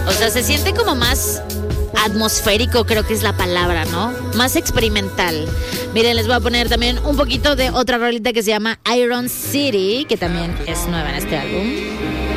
O sea, se siente como más atmosférico, creo que es la palabra, ¿no? Más experimental. Miren, les voy a poner también un poquito de otra rolita que se llama Iron City, que también es nueva en este álbum.